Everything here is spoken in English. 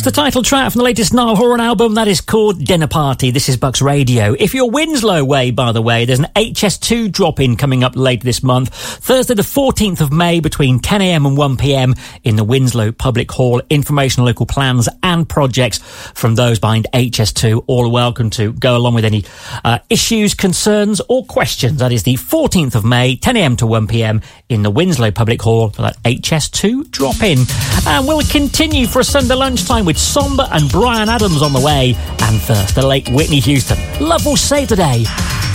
the title track from the latest Niall Horan album. That is called Dinner Party. This is Bucks Radio. If you're Winslow way, by the way, there's an HS2 drop-in coming up later this month. Thursday the 14th of May between 10am and 1pm in the Winslow Public Hall. Information on local plans and projects from those behind HS2. All are welcome to go along with any issues, concerns or questions. That is the 14th of May, 10am to 1pm in the Winslow Public Hall for that HS2 drop-in. And we'll continue for a Sunday lunchtime with Somber and Brian Adams on the way. And first, the late Whitney Houston. Love will save the day.